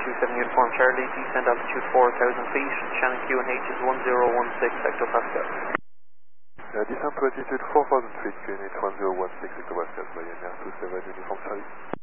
27 Uniform Charlie, descend altitude 4,000 feet, Shannon QNH is 1016 hectopascal. Descent to altitude 4,000 feet, QNH 1016 hectopascal, Ryanair 27 Uniform Charlie.